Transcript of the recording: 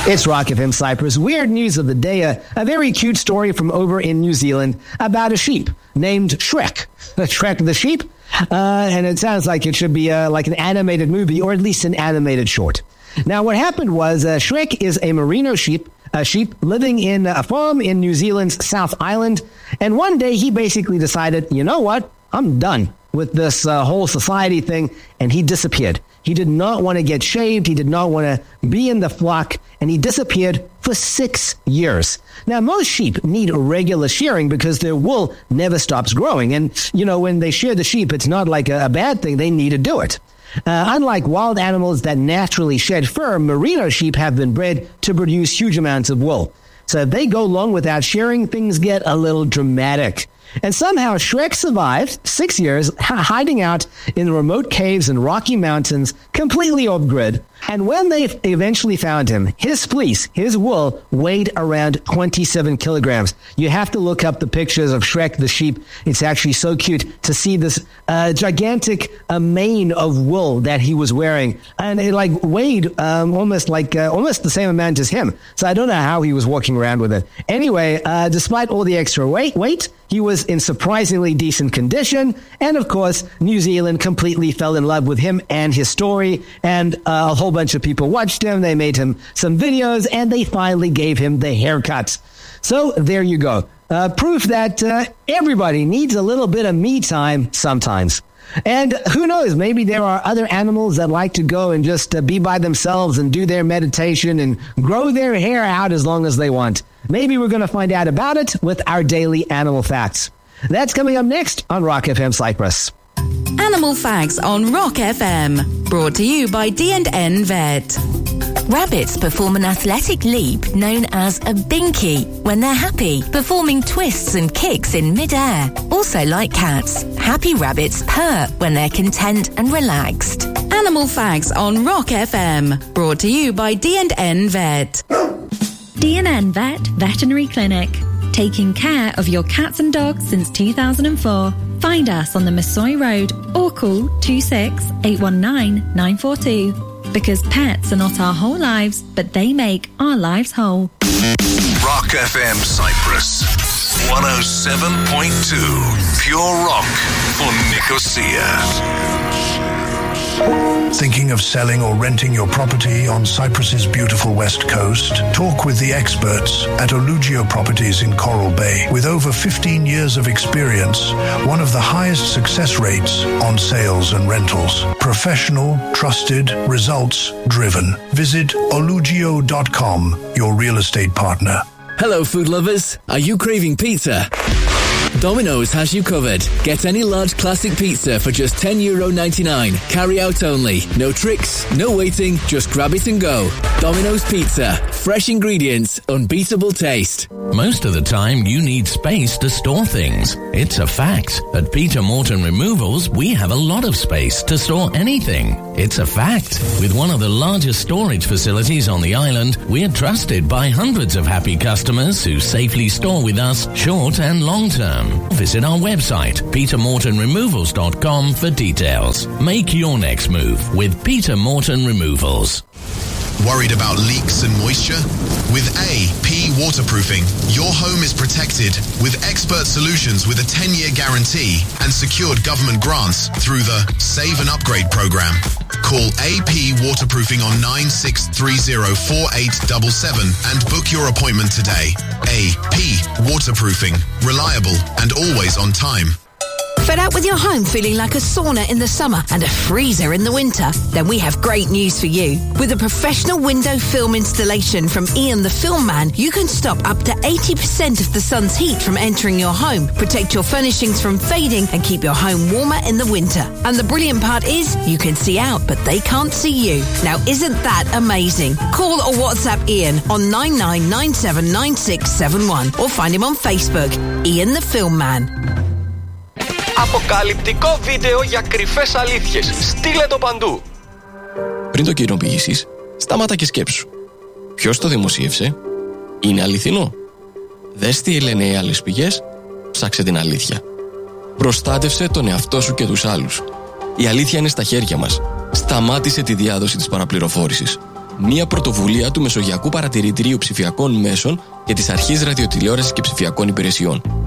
It's Rock FM Cyprus. Weird news of the day. A very cute story from over in New Zealand about a sheep named Shrek. Shrek the sheep. And it sounds like it should be like an animated movie or at least an animated short. Now, what happened was Shrek is a merino sheep, a sheep living in a farm in New Zealand's South Island. And one day he basically decided, you know what? I'm done with this whole society thing. And he disappeared. He did not want to get shaved. He did not want to be in the flock. And he disappeared for 6 years. Now, most sheep need regular shearing because their wool never stops growing. And, you know, when they shear the sheep, it's not like a bad thing. They need to do it. Unlike wild animals that naturally shed fur, merino sheep have been bred to produce huge amounts of wool. So if they go long without shearing, things get a little dramatic. And somehow Shrek survived 6 years hiding out in remote caves and rocky mountains, completely off-grid. And when they eventually found him, his fleece, his wool, weighed around 27 kilograms. You have to look up the pictures of Shrek the sheep. It's actually so cute to see this gigantic mane of wool that he was wearing. And it weighed almost the same amount as him. So I don't know how he was walking around with it. Anyway, despite all the extra weight, he was in surprisingly decent condition. And of course, New Zealand completely fell in love with him and his story. And a whole bunch of people watched him. They made him some videos and they finally gave him the haircut. So there you go. Proof that everybody needs a little bit of me time sometimes. And who knows, maybe there are other animals that like to go and just be by themselves and do their meditation and grow their hair out as long as they want. Maybe we're going to find out about it with our daily animal facts. That's coming up next on Rock FM Cyprus. Animal Facts on Rock FM. Brought to you by D&N Vet. Rabbits perform an athletic leap known as a binky when they're happy, performing twists and kicks in mid-air. Also like cats, happy rabbits purr when they're content and relaxed. Animal Facts on Rock FM. Brought to you by D&N Vet. D&N Vet Veterinary Clinic. Taking care of your cats and dogs since 2004. Find us on the Masoi Road or call 26 819 942. Because pets are not our whole lives, but they make our lives whole. Rock FM Cyprus 107.2 Pure Rock for Nicosia. Thinking of selling or renting your property on Cyprus's beautiful west coast? Talk with the experts at Olugio Properties in Coral Bay. With over 15 years of experience, one of the highest success rates on sales and rentals. Professional, trusted, results driven. Visit olugio.com, your real estate partner. Hello, food lovers. Are you craving pizza? Domino's has you covered. Get any large classic pizza for just €10.99. Carry out only. No tricks, no waiting, just grab it and go. Domino's Pizza. Fresh ingredients, unbeatable taste. Most of the time, you need space to store things. It's a fact. At Peter Morton Removals, we have a lot of space to store anything. It's a fact. With one of the largest storage facilities on the island, we're trusted by hundreds of happy customers who safely store with us short and long term. Visit our website, petermortonremovals.com for details. Make your next move with Peter Morton Removals. Worried about leaks and moisture? With AP Waterproofing, your home is protected with expert solutions with a 10-year guarantee and secured government grants through the Save and Upgrade program. Call AP Waterproofing on 96304877 and book your appointment today. AP Waterproofing. Reliable and always on time. Fed up with your home feeling like a sauna in the summer and a freezer in the winter? Then we have great news for you. With a professional window film installation from Ian the Film Man, you can stop up to 80% of the sun's heat from entering your home, protect your furnishings from fading and keep your home warmer in the winter. And the brilliant part is, you can see out, but they can't see you. Now isn't that amazing? Call or WhatsApp Ian on 99979671 or find him on Facebook, Ian the Film Man. Αποκαλυπτικό βίντεο για κρυφές αλήθειες. Στείλε το παντού. Πριν το κοινοποιήσεις, σταμάτα και σκέψου. Ποιος το δημοσίευσε? Είναι αληθινό? Δες τι λένε οι άλλες πηγές. Ψάξε την αλήθεια. Προστάτευσε τον εαυτό σου και τους άλλους. Η αλήθεια είναι στα χέρια μας. Σταμάτησε τη διάδοση της παραπληροφόρησης. Μία πρωτοβουλία του Μεσογειακού Παρατηρητηρίου Ψηφιακών Μέσων και της Αρχής Ραδιοτηλεόρασης και Ψηφιακών Υπηρεσιών.